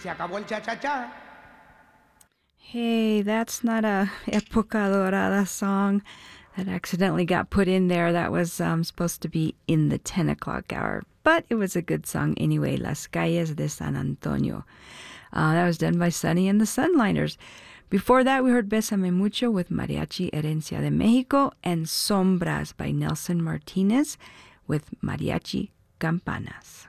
Se acabó el cha-cha-cha. Hey, that's not a Época Dorada song that accidentally got put in there. That was supposed to be in the 10 o'clock hour. But it was a good song anyway, Las Calles de San Antonio. That was done by Sonny and the Sunliners. Before that, we heard Bésame Mucho with Mariachi Herencia de México and Sombras by Nelson Martinez with Mariachi Campanas.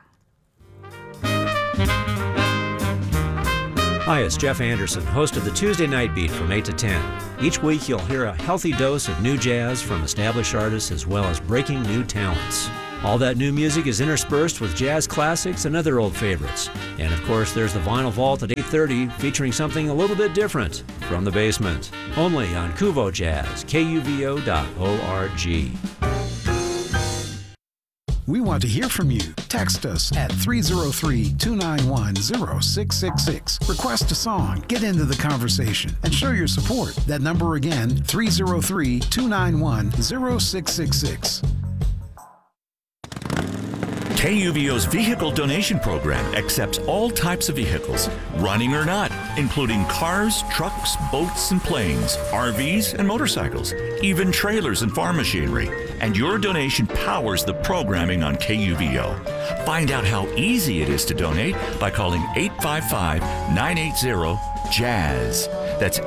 Hi, it's Jeff Anderson, host of the Tuesday Night Beat from 8 to 10. Each week you'll hear a healthy dose of new jazz from established artists as well as breaking new talents. All that new music is interspersed with jazz classics and other old favorites. And of course, there's the Vinyl Vault at 8:30 featuring something a little bit different from the basement. Only on Kuvo Jazz, kuvo.org. We want to hear from you. Text us at 303-291-0666. Request a song, get into the conversation, and show your support. That number again, 303-291-0666. KUVO's vehicle donation program accepts all types of vehicles, running or not, including cars, trucks, boats, and planes, RVs, and motorcycles, even trailers and farm machinery. And your donation powers the programming on KUVO. Find out how easy it is to donate by calling 855-980-JAZZ. That's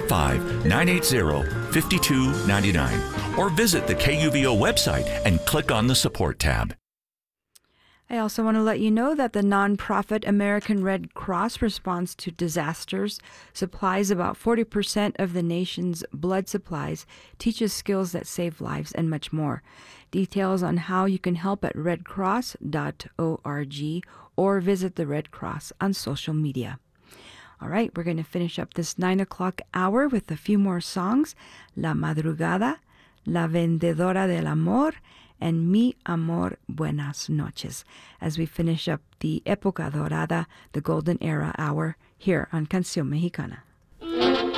855-980-5299. Or visit the KUVO website and click on the Support tab. I also want to let you know that the nonprofit American Red Cross responds to disasters, supplies about 40% of the nation's blood supplies, teaches skills that save lives, and much more. Details on how you can help at redcross.org or visit the Red Cross on social media. All right, we're going to finish up this 9 o'clock hour with a few more songs. La Madrugada, La Vendedora del Amor, and Mi Amor Buenas Noches, as we finish up the Época Dorada, the Golden Era hour, here on Canción Mexicana.